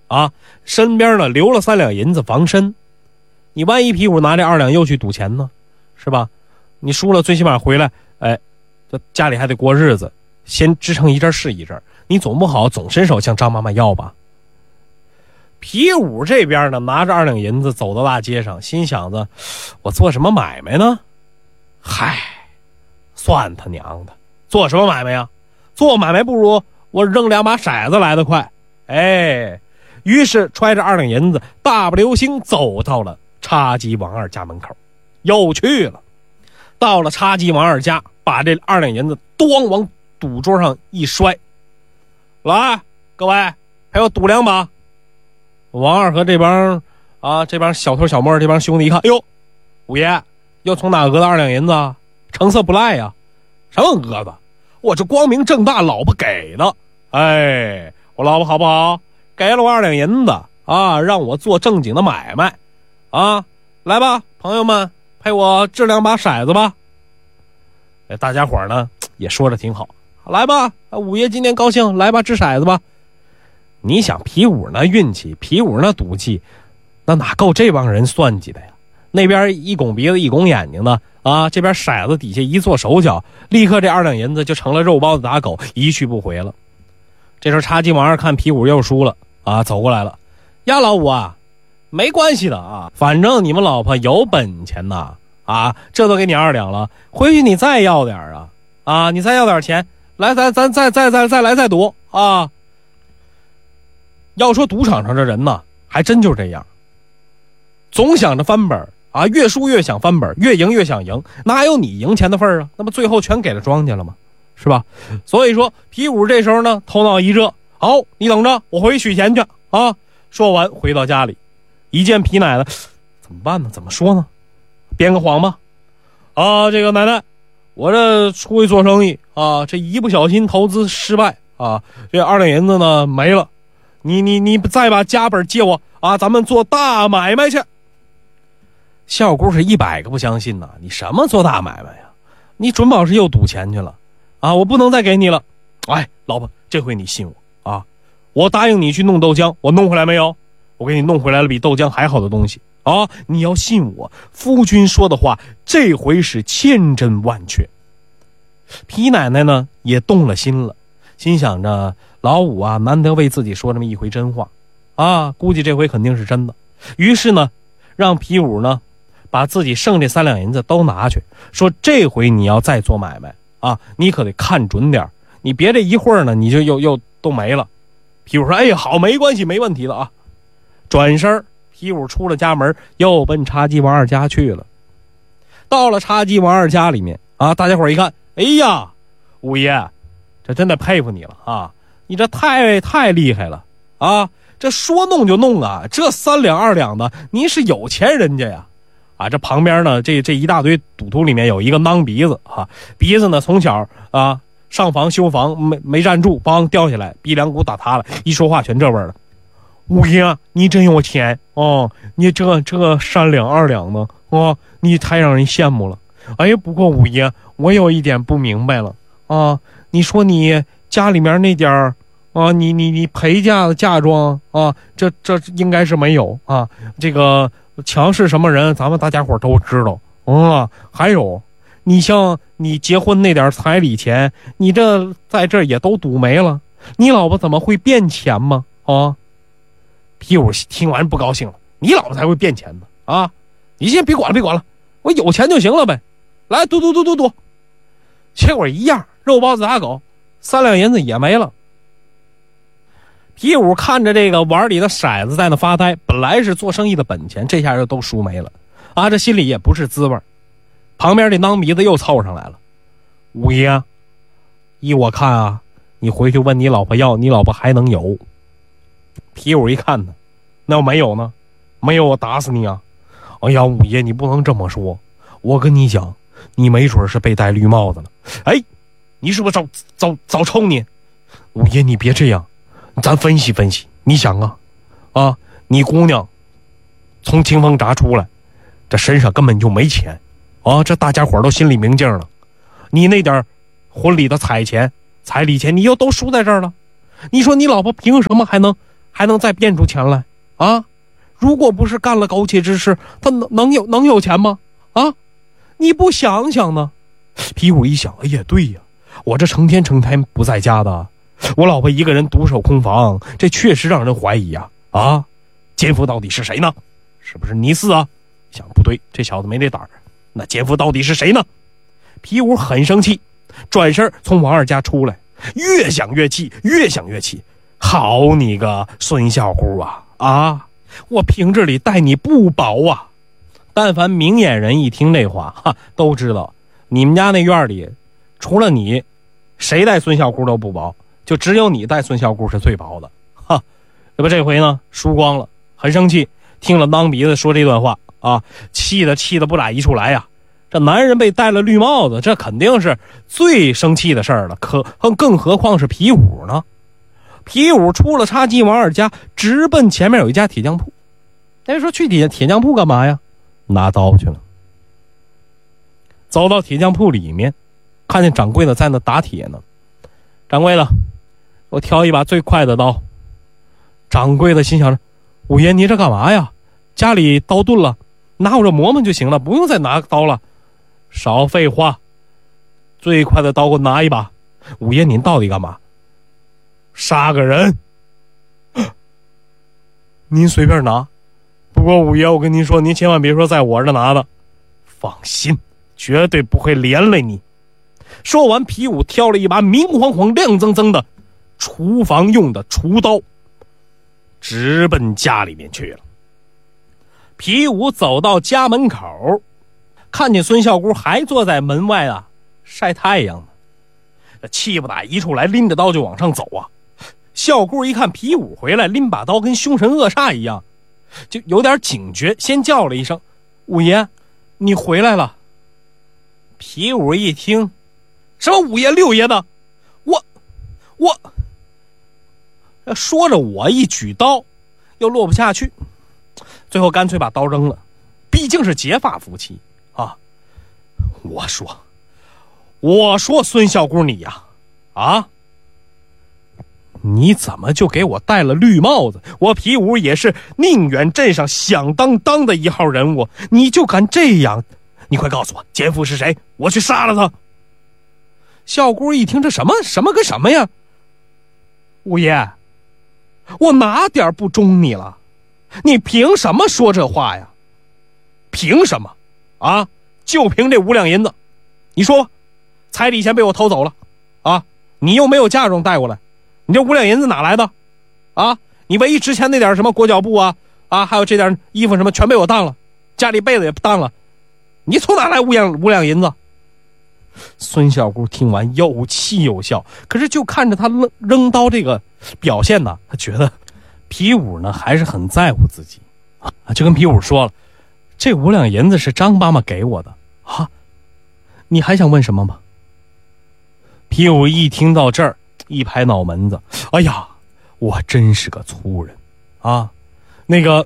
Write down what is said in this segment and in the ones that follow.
啊，身边呢留了3两银子防身。你万一皮五拿这2两又去赌钱呢，是吧？你输了最起码回来，这家里还得过日子，先支撑一阵是一阵，你总不好总伸手向张妈妈要吧。皮五这边呢拿着2两银子走到大街上，心想着我做什么买卖呢？嗨，算他娘的，做什么买卖呀？做买卖不如我扔2把骰子来得快。于是揣着2两银子大步流星走到了叉鸡王二家门口，又去了。到了叉鸡王二家，把这2两银子咣往赌桌上一摔，来，各位陪我赌2把。王二和这帮小偷小摸这帮兄弟一看，哎呦，五爷又从哪讹的2两银子啊？成色不赖呀。什么讹的？我这光明正大老婆给的。我老婆好不好？给了我2两银子啊，让我做正经的买卖啊。来吧，朋友们，陪我掷2把骰子吧。大家伙呢也说着挺好，来吧，五爷今天高兴，来吧，掷骰子吧。你想皮五那运气，皮五那赌气，那哪够这帮人算计的呀？那边一拱鼻子一拱眼睛的啊，这边骰子底下一做手脚，立刻这2两银子就成了肉包子打狗，一去不回了。这时候叉鸡王二看皮五又输了啊，走过来了，呀老五啊，没关系的啊，反正你们老婆有本钱呐啊，这都给你2两了，回去你再要点啊，你再要点钱，来咱再来再赌啊。要说赌场上这人呢，还真就是这样，总想着翻本啊，越输越想翻本，越赢越想赢，哪有你赢钱的份啊？那么最后全给了庄家了吗？是吧？所以说皮五这时候呢，头脑一热，好，你等着，我回去取钱去啊。说完回到家里，一见皮奶奶，怎么办呢？怎么说呢？编个谎吧。啊，这个奶奶，我这出去做生意啊，这一不小心投资失败啊，这2两银子呢没了。你再把家本借我啊，咱们做大买卖去。小姑是100个不相信呐，你什么做大买卖呀？你准保是又赌钱去了啊！我不能再给你了。老婆，这回你信我啊！我答应你去弄豆浆，我弄回来没有？我给你弄回来了比豆浆还好的东西啊！你要信我，夫君说的话这回是千真万确。皮奶奶呢也动了心了，心想着老五啊，难得为自己说这么一回真话啊，估计这回肯定是真的。于是呢，让皮五呢把自己剩这3两银子都拿去，说这回你要再做买卖啊，你可得看准点，你别这一会儿呢你就又都没了。皮五说好，没关系，没问题的啊。转身皮五出了家门，又奔叉鸡王二家去了。到了叉鸡王二家里面啊，大家伙一看，五爷，这真的佩服你了啊！你这太厉害了啊！这说弄就弄啊！这3两2两的，您是有钱人家呀！啊，这旁边呢，这一大堆赌徒里面有一个囔鼻子啊，鼻子呢从小啊上房修房没站住，梆掉下来，鼻梁骨打塌了，一说话全这味儿了。五爷，你真有钱哦！你这3两2两的哦，你太让人羡慕了。不过五爷，我有一点不明白了啊！你说你家里面那点儿啊，你陪嫁的嫁妆啊，这应该是没有啊。这个强是什么人，咱们大家伙都知道啊。还有，你像你结婚那点彩礼钱，你这在这也都赌没了，你老婆怎么会变钱吗？啊！皮五听完不高兴了，你老婆才会变钱呢啊！你先别管了，我有钱就行了呗。来赌，结果一样，肉包子打狗，3两银子也没了。皮五看着这个碗里的骰子在那发呆，本来是做生意的本钱，这下就都输没了啊！这心里也不是滋味。旁边这囔鼻子又凑上来了，五爷，依我看啊，你回去问你老婆要，你老婆还能有。皮五一看呢，那要没有呢？没有我打死你啊！五爷你不能这么说，我跟你讲，你没准是被戴绿帽子了。你是不是早抽你？五爷你别这样，咱分析分析。你想啊，你姑娘从清风闸出来，这身上根本就没钱啊，这大家伙都心里明镜了。你那点婚礼的彩礼钱你又都输在这儿了，你说你老婆凭什么还还能再变出钱来啊？如果不是干了苟且之事，他能有钱吗？啊，你不想想呢？皮五一想，哎呀，对呀，我这成天不在家的，我老婆一个人独守空房，这确实让人怀疑呀。啊，奸夫到底是谁呢？是不是尼斯啊？想不对，这小子没这胆儿，那奸夫到底是谁呢？皮五很生气，转身从王二家出来，越想越气，越想越气。好你个孙小姑啊！啊，我平日里待你不薄啊！但凡明眼人一听这话，都知道你们家那院里除了你，谁待孙小姑都不薄，就只有你待孙小姑是最薄的。哈，这不这回呢输光了，很生气，听了当鼻子说这段话啊，气得不打一处来呀。这男人被戴了绿帽子，这肯定是最生气的事儿了，更何况是皮五呢？皮五出了叉鸡王二家，直奔前面有一家铁匠铺。人说去铁匠铺干嘛呀？拿刀去了。走到铁匠铺里面，看见掌柜的在那打铁呢。掌柜的，我挑一把最快的刀。掌柜的心想着，五爷你这干嘛呀？家里刀钝了，拿我这磨磨就行了，不用再拿刀了。少废话，最快的刀给我拿一把。五爷您到底干嘛？杀个人。您随便拿，不过五爷我跟您说，您千万别说在我这拿的。放心，绝对不会连累你。说完，皮五挑了一把明晃晃亮锃锃的厨房用的厨刀，直奔家里面去了。皮五走到家门口，看见孙小姑还坐在门外啊晒太阳呢，气不打一处来，拎着刀就往上走啊。小姑一看皮五回来，拎把刀跟凶神恶煞一样，就有点警觉，先叫了一声：“五爷，你回来了。”皮五一听，什么五爷六爷的，我说着我一举刀又落不下去，最后干脆把刀扔了，毕竟是结发夫妻啊。我说孙小姑你呀，啊，你怎么就给我戴了绿帽子？我皮五也是宁远镇上响当当的一号人物，你就敢这样？你快告诉我奸夫是谁，我去杀了他。小姑一听，这什么跟什么呀？五爷，我哪点不忠你了？你凭什么说这话呀？凭什么啊？就凭这5两银子，你说吧，彩礼钱被我偷走了啊，你又没有嫁妆带过来，你这5两银子哪来的啊？你唯一值钱那点什么裹脚布啊，还有这点衣服什么全被我当了，家里被子也当了，你从哪来5两银子？孙小姑听完又气又笑，可是就看着他扔刀这个表现呢，他觉得皮五呢还是很在乎自己啊，就跟皮五说了，这5两银子是张妈妈给我的啊，你还想问什么吗？皮五一听到这儿，一拍脑门子，哎呀，我真是个粗人啊！那个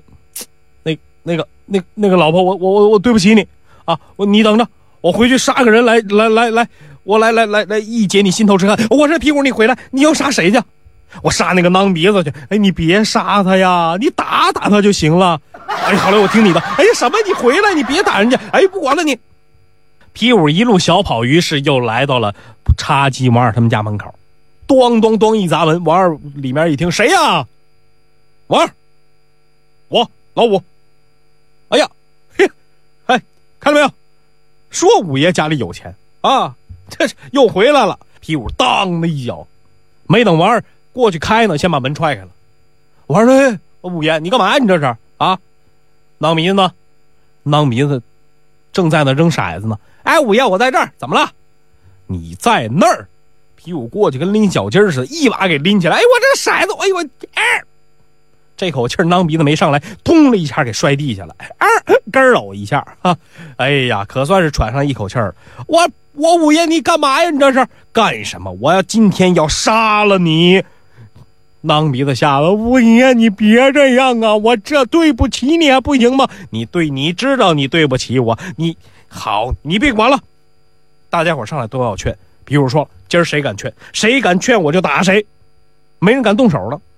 老婆，我对不起你啊！你等着，我回去杀个人来，我来一解你心头之恨。我这皮五，你回来，你要杀谁去？我杀那个囔鼻子去。哎，你别杀他呀，你打他就行了。哎，好嘞，我听你的。哎呀，什么？你回来，你别打人家。哎，不管了你。皮五一路小跑，于是又来到了叉鸡王二他们家门口，咚咚咚一砸门。王二里面一听，谁呀？王二，我老五。哎呀，嘿，哎，看到没有？说五爷家里有钱啊，这是又回来了。皮五当的一脚，没等王二过去开呢，先把门踹开了。王二说：“五爷，你干嘛呀？你这是啊？”囔鼻子呢？囔鼻子正在那扔骰子呢。哎，五爷，我在这儿，怎么了？你在那儿？皮五过去跟拎小鸡似的，一把给拎起来。哎，我这个骰子，哎我，这口气囔鼻子没上来，通了一下给摔地下了，咯喽一下哈，哎呀，可算是喘上一口气儿。我五爷，你干嘛呀？你这是干什么？我今天要杀了你！囔鼻子吓得，五爷你别这样啊，我这对不起你还不行吗？你知道你对不起我，你好，你别管了。大家伙上来都要劝，比如说今儿谁敢劝我就打谁，没人敢动手了。